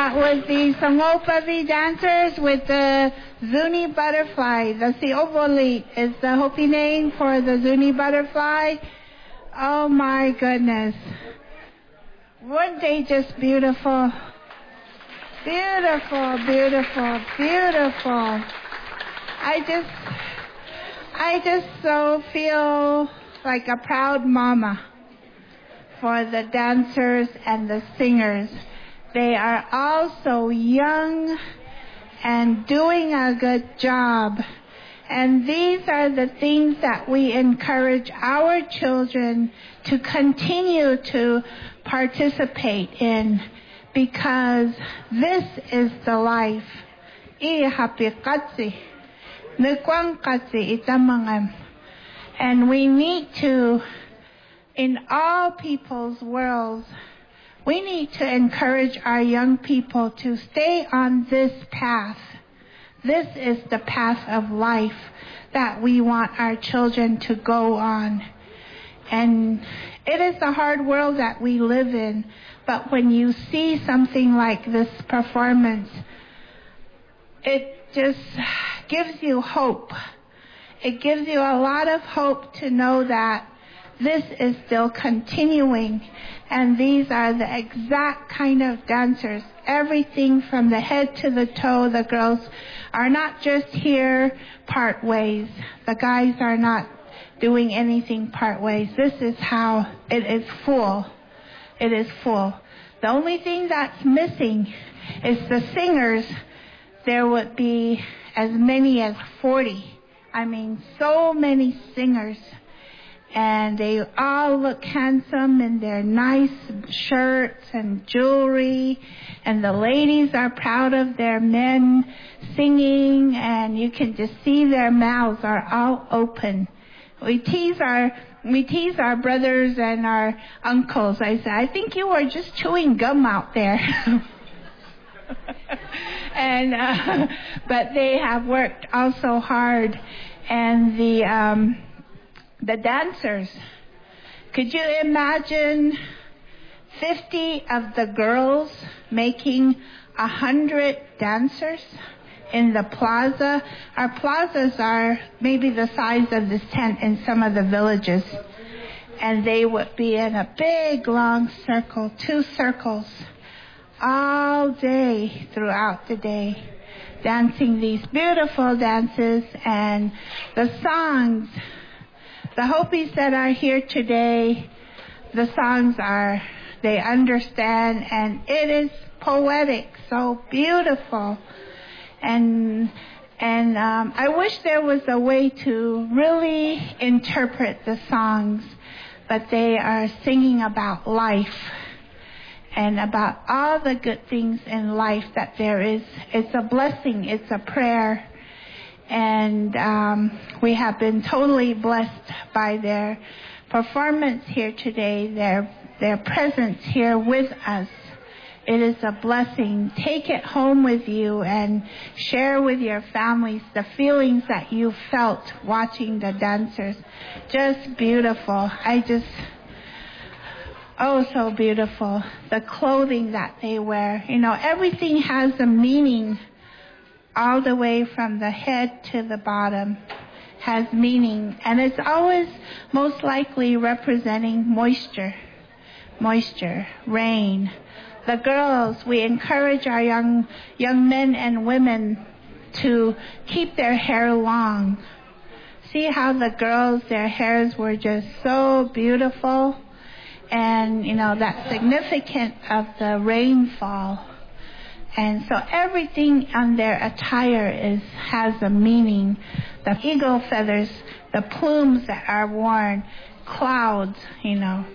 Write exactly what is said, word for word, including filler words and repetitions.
that was the Sangopavi dancers with the Zuni butterfly. The Siovolit is the Hopi name for the Zuni butterfly. Oh my goodness. Weren't they just beautiful? Beautiful, beautiful, beautiful. I just, I just so feel like a proud mama for the dancers and the singers. They are all so young and doing a good job. And these are the things that we encourage our children to continue to participate in, because this is the life. And we need to, in all people's worlds, we need to encourage our young people to stay on this path. This is the path of life that we want our children to go on. And it is a hard world that we live in, but when you see something like this performance, it just gives you hope. It gives you a lot of hope to know that this is still continuing, and these are the exact kind of dancers. Everything from the head to the toe, the girls are not just here part ways. The guys are not doing anything part ways. This is how it is full. It is full. The only thing that's missing is the singers. There would be as many as forty. I mean, so many singers. And they all look handsome in their nice shirts and jewelry. And the ladies are proud of their men singing. And you can just see their mouths are all open. We tease our we tease our brothers and our uncles. I say, I think you were just chewing gum out there. and uh, but they have worked also hard. And the um, the dancers, could you imagine fifty of the girls making a hundred dancers in the plaza? Our plazas are maybe the size of this tent in some of the villages. And they would be in a big long circle, two circles, all day throughout the day, dancing these beautiful dances. And the songs, the Hopis that are here today, the songs are, they understand, and it is poetic, so beautiful. And and um, I wish there was a way to really interpret the songs, but they are singing about life and about all the good things in life that there is. It's a blessing. It's a prayer. And um, we have been totally blessed by their performance here today, their their presence here with us. It is a blessing. Take it home with you and share with your families the feelings that you felt watching the dancers. Just beautiful. I just, oh, so beautiful. The clothing that they wear. You know, everything has a meaning. All the way from the head to the bottom has meaning. And it's always most likely representing moisture. Moisture, rain. The girls, we encourage our young young men and women to keep their hair long. See how the girls, their hairs were just so beautiful. And, you know, that's significant of the rainfall. And so everything on their attire is has a meaning. The eagle feathers, the plumes that are worn, clouds, you know.